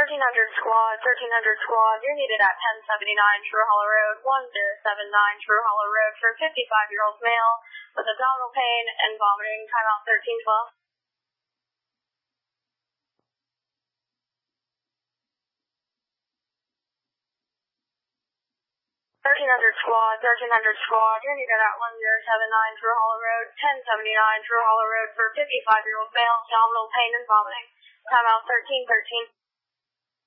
squad, 1300 squad, you're needed at 1079 True Hollow Road, 1079 True Hollow Road for 55-year-old male with abdominal pain and vomiting, timeout 1312. 1300 squad, you're needed at 1079 True Hollow Road, 1079 True Hollow Road for 55-year-old male, abdominal pain and vomiting, timeout 1313.